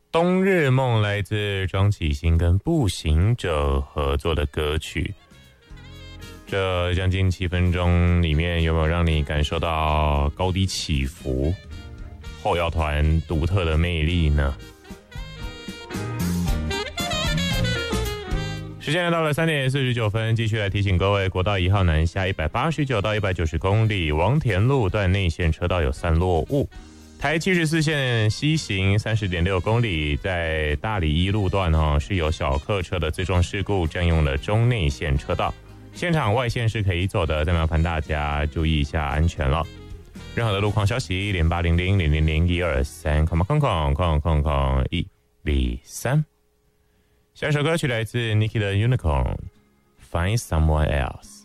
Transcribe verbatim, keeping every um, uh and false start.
冬日梦来自张启兴跟步行者合作的歌曲。这将近七分钟里面有没有让你感受到高低起伏后摇团独特的魅力呢？时间来到了三点四十九分，继续来提醒各位，国道一号南下一百八十九到一百九十公里，王田路段内线车道有散落物。台七十四线西行 三十点六公里，在大里一路段、哦、是有小客车的自撞事故，占用了中内线车道。现场外线是可以走的，再麻烦大家注意一下安全了。任何的路况消息，零八零零零零零一二三，空空空空空空一零三。下首歌曲来自 Nicki 的 Unicorn， Find Someone Else。